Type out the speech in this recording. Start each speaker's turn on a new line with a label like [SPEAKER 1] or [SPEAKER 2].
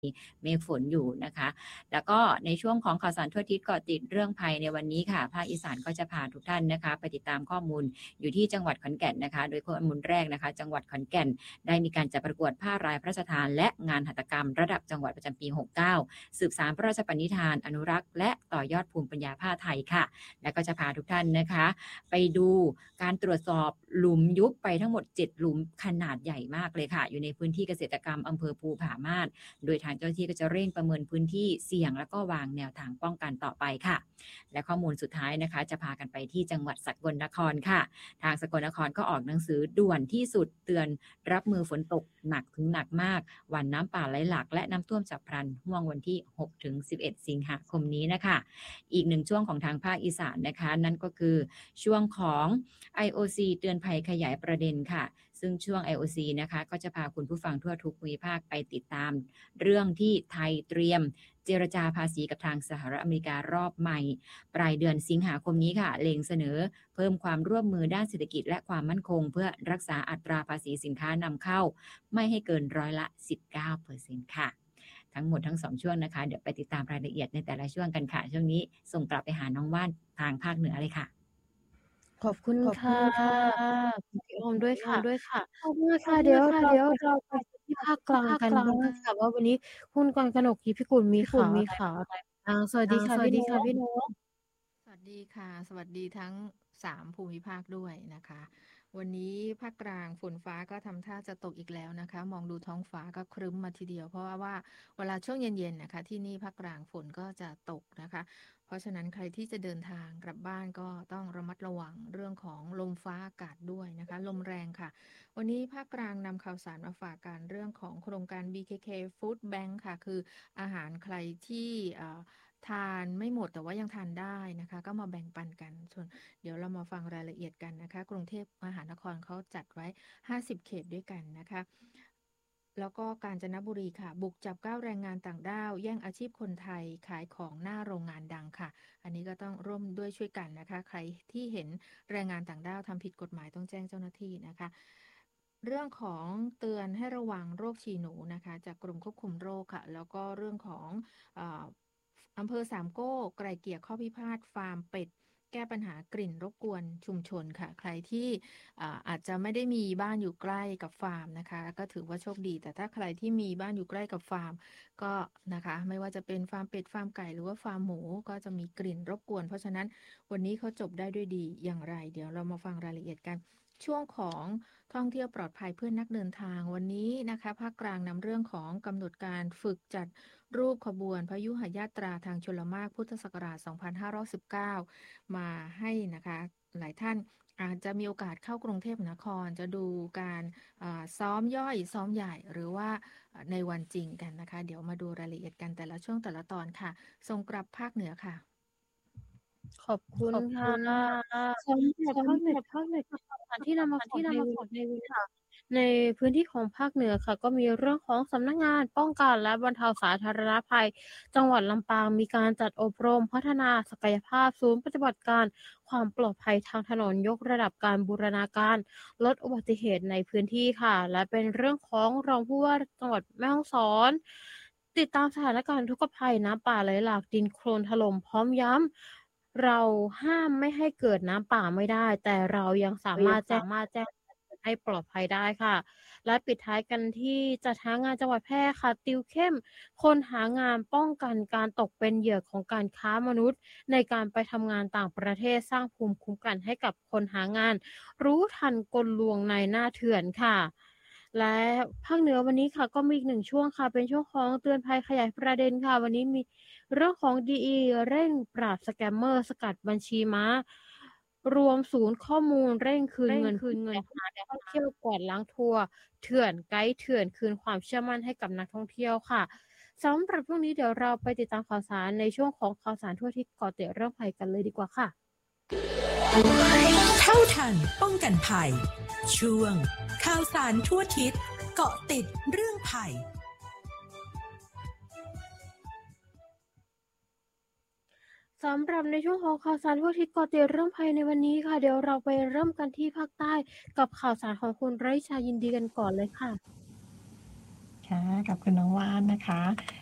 [SPEAKER 1] เมฆฝนอยู่นะคะแล้วก็ในช่วงของข่าวสารทั่วทิศเกาะติดเรื่องภัยในวันนี้ค่ะภาคอีสานก็จะพาทุกท่านนะคะไปติดตามข้อมูลอยู่ที่จังหวัดขอนแก่นนะคะโดยข้อมูลแรกนะคะจังหวัดขอนแก่นได้มีการจัดประกวดผ้ารายพระราชทานและงานหัตถกรรมระดับจังหวัดประจำปี 69 สืบสานพระราชปณิธานอนุรักษ์และต่อยอดภูมิปัญญาผ้าไทยค่ะและก็จะพาทุกท่านนะคะไปดูการตรวจสอบหลุมยุบไปทั้งหมด7หลุมขนาดใหญ่มากเลยค่ะอยู่ในพื้นที่เกษตรกรรมอำเภอภูผาม่านโดยทางเจ้าหน้าที่ก็จะเร่งประเมินพื้นที่เสี่ยงแล้วก็วางแนวทางป้องกันต่อไปค่ะและข้อมูลสุดท้ายนะคะจะพากันไปที่จังหวัดสกลนครค่ะทางสกลนครก็ออกหนังสือด่วนที่สุดเตือนรับมือฝนตกหนักถึงหนักมากวันน้ำป่าไหลหลากและน้ำท่วมฉับพลันห่วงวันที่6 ถึง 11 สิงหาคมนี้นะคะอีกหนึ่งช่วงของทางภาคอีสานนะคะนั่นก็คือช่วงของ IOC เตือนภัยขยายประเด็นค่ะซึ่งช่วง IOC นะคะก็จะพาคุณผู้ฟังทั่วทุกภูมิภาคไปติดตามเรื่องที่ไทยเตรียมเจรจาภาษีกับทางสหรัฐอเมริการอบใหม่ปลายเดือนสิงหาคมนี้ค่ะเล็งเสนอเพิ่มความร่วมมือด้านเศรษฐกิจและความมั่นคงเพื่อรักษาอัตราภาษีสินค้านำเข้าไม่ให้เกินร้อยละ 19% ค่ะทั้งหมดทั้ง2ช่วงนะคะเดี๋ยวไปติดตามรายละเอียดในแต่ละช่วงกันค่ะช่วงนี้ส่งกลับไปหาน้องว่านทางภาคเหนือเลยค่ะ
[SPEAKER 2] ขอบคุณค่ะคุณพี่อ้อมด้วยค่ะขอบคุณ
[SPEAKER 3] ขอบ
[SPEAKER 2] ค่ะ
[SPEAKER 3] คุณค่ะเดี๋ยวเราไป
[SPEAKER 2] ที่ภาคกลางกันบ้างค่ะว่าวันนี้คุณกรกนกพี่กุลมีข่าวอะไรบ้างสวัสดีค่ะพี่นก
[SPEAKER 4] สวัสดีค่ะสวัสดีทั้ง3ภูมิภาคด้วยนะคะวันนี้ภาคกลางฝนฟ้าก็ทำท่าจะตกอีกแล้วนะคะมองดูท้องฟ้าก็ครึ้มมาทีเดียวเพราะว่าเวลาช่วงเย็นๆนะคะที่นี่ภาคกลางฝนก็จะตกนะคะเพราะฉะนั้นใครที่จะเดินทางกลับบ้านก็ต้องระมัดระวังเรื่องของลมฟ้าอากาศด้วยนะคะลมแรงค่ะวันนี้ภาคกลางนำข่าวสารมาฝากกันเรื่องของโครงการ BKK Food Bank ค่ะคืออาหารใครที่ทานไม่หมดแต่ว่ายังทานได้นะคะก็มาแบ่งปันกันส่วนเดี๋ยวเรามาฟังรายละเอียดกันนะคะกรุงเทพมหานครเขาจัดไว้50เขตด้วยกันนะคะแล้วก็กาญจนบุรีค่ะบุกจับ9แรงงานต่างด้าวแย่งอาชีพคนไทยขายของหน้าโรงงานดังค่ะอันนี้ก็ต้องร่วมด้วยช่วยกันนะคะใครที่เห็นแรงงานต่างด้าวทำผิดกฎหมายต้องแจ้งเจ้าหน้าที่นะคะเรื่องของเตือนให้ระวังโรคฉี่หนูนะคะจากกรมควบคุมโรคค่ะแล้วก็เรื่องของอำเภอสามโก้ไกล่เกลี่ยข้อพิพาทฟาร์มเป็ดแก้ปัญหากลิ่นรบกวนชุมชนค่ะใครที่อาจจะไม่ได้มีบ้านอยู่ใกล้กับฟาร์มนะคะก็ถือว่าโชคดีแต่ถ้าใครที่มีบ้านอยู่ใกล้กับฟาร์มก็นะคะไม่ว่าจะเป็นฟาร์มเป็ดฟาร์มไก่หรือว่าฟาร์มหมูก็จะมีกลิ่นรบกวนเพราะฉะนั้นวันนี้เขาจบได้ด้วยดีอย่างไรเดี๋ยวเรามาฟังรายละเอียดกันช่วงของท่องเที่ยวปลอดภัยเพื่อนนักเดินทางวันนี้นะคะภาคกลางนำเรื่องของกำหนดการฝึกจัดรูปขบวนพยุหญาตราทางชลมารพุทธศักราช 2519 มาให้นะคะหลายท่านอาจจะมีโอกาสเข้ากรุงเทพมหานครจะดูการซ้อมย่อยซ้อมใหญ่หรือว่าในวันจริงกันนะคะเดี๋ยวมาดูรายละเอียดกันแต่ละช่วงแต่ละตอนค่ะส่งกลับภาคเหนือค่ะ
[SPEAKER 2] ขอบคุณค่ะสำหรับภาคเหนือข่าวสารที่นำมาฝากในวันนี้ค่ะในพื้นที่ของภาคเหนือค่ะก็มีเรื่องของสำนักงานป้องกันและบรรเทาสาธารณภัยจังหวัดลำปางมีการจัดอบรมพัฒนาศักยภาพศูนย์ปฏิบัติการความปลอดภัยทางถนนยกระดับการบูรณาการลดอุบัติเหตุในพื้นที่ค่ะและเป็นเรื่องของรองผู้ว่าจังหวัดแม่ฮ่องสอนติดตามสถานการณ์ทุกภัยน้ำป่าไหลหลากดินโคลนถล่มพร้อมย้ำเราห้ามไม่ให้เกิดน้ำป่าไม่ได้แต่เรายังสามารถแจ้งให้ปลอดภัยได้ค่ะและปิดท้ายกันที่จัดหางานจังหวัดแพร่ค่ะติวเข้มคนหางานป้องกันการตกเป็นเหยื่อของการค้ามนุษย์ในการไปทำงานต่างประเทศสร้างภูมิคุ้มกันให้กับคนหางานรู้ทันกลลวงในหน้าเถื่อนค่ะและภาคเหนือวันนี้ค่ะก็มีอีกหนึ่งช่วงค่ะเป็นช่วงของเตือนภัยขยายประเด็นค่ะวันนี้มีเรื่องของ DE เร่งปราบสแกมเมอร์สกัดบัญชีม้ารวมศูนย์ข้อมูลเร่งคืนเงินหาท่องเที่ยวกวาดล้างทัวร์เถื่อนไกด์เถื่อนคืนความเชื่อมั่นให้กับนักท่องเที่ยวค่ะสำหรับช่วงนี้เดี๋ยวเราไปติดตามข่าวสารในช่วงของข่าวสารทั่วทิศเกาะติดเรื่องภัยกันเลยดีกว่าค่ะ
[SPEAKER 5] เท่าทันป้องกันภัยช่วงข่าวสารทั่วทิศเกาะติดเรื่องภัย
[SPEAKER 2] สำหรับในช่วงของข่าวสารทั่วทิศเกาะติดเรื่องภัยในวันนี้ค่ะเดี๋ยวเราไปเริ่มกันที่ภาคใต้กับข่าวสารของคุณไร้ชายินดีกันก่อนเลยค่ะ
[SPEAKER 3] ค่ะกับคุณน้องว่านนะคะ